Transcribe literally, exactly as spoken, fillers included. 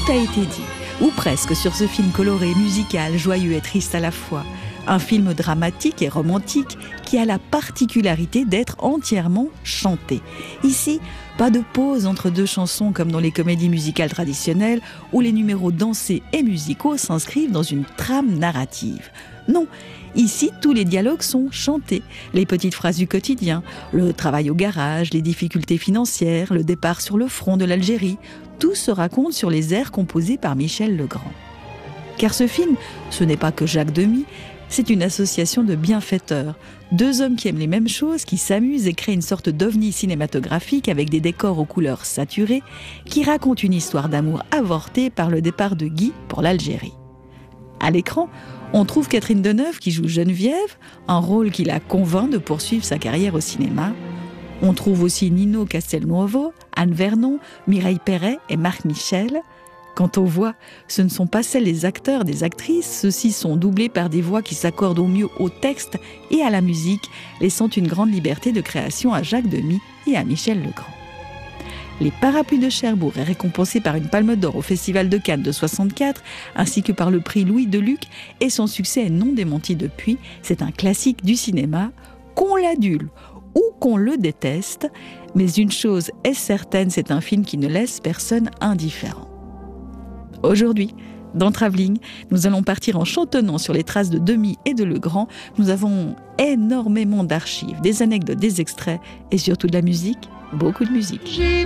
a été dit, ou presque, sur ce film coloré, musical, joyeux et triste à la fois. Un film dramatique et romantique qui a la particularité d'être entièrement chanté. Ici, pas de pause entre deux chansons comme dans les comédies musicales traditionnelles où les numéros dansés et musicaux s'inscrivent dans une trame narrative. Non, ici, tous les dialogues sont chantés. Les petites phrases du quotidien, le travail au garage, les difficultés financières, le départ sur le front de l'Algérie, tout se raconte sur les airs composés par Michel Legrand. Car ce film, ce n'est pas que Jacques Demy, c'est une association de bienfaiteurs. Deux hommes qui aiment les mêmes choses, qui s'amusent et créent une sorte d'ovni cinématographique avec des décors aux couleurs saturées, qui racontent une histoire d'amour avortée par le départ de Guy pour l'Algérie. À l'écran, on trouve Catherine Deneuve qui joue Geneviève, un rôle qui la convainc de poursuivre sa carrière au cinéma. On trouve aussi Nino Castelnuovo, Anne Vernon, Mireille Perret et Marc Michel. Quant aux voix, ce ne sont pas celles des acteurs, des actrices, ceux-ci sont doublés par des voix qui s'accordent au mieux au texte et à la musique, laissant une grande liberté de création à Jacques Demy et à Michel Legrand. Les Parapluies de Cherbourg est récompensé par une Palme d'Or au Festival de Cannes de soixante-quatre, ainsi que par le prix Louis Deluc, et son succès est non démenti depuis. C'est un classique du cinéma, qu'on l'adule ou qu'on le déteste, mais une chose est certaine, c'est un film qui ne laisse personne indifférent. Aujourd'hui, dans Travelling, nous allons partir en chantonnant sur les traces de Demy et de Legrand. Nous avons énormément d'archives, des anecdotes, des extraits et surtout de la musique, beaucoup de musique. J'ai